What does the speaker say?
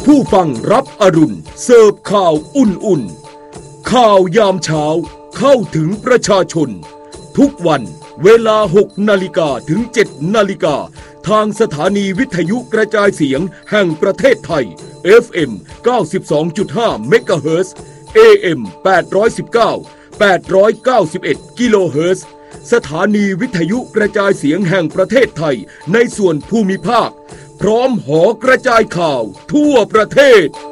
ผู้ฟังรับอรุณเสิร์ฟข่าวอุ่นๆข่าวยามเช้าเข้าถึงประชาชนทุกวันเวลา 6 นาฬิกาถึง 7 นาฬิกาทางสถานีวิทยุกระจายเสียงแห่งประเทศไทย FM 92.5 เมกะเฮิรตซ์ AM 819 891 กิโลเฮิรตซ์สถานีวิทยุกระจายเสียงแห่งประเทศไทยในส่วนภูมิภาคพร้อมหอกระจายข่าวทั่วประเทศ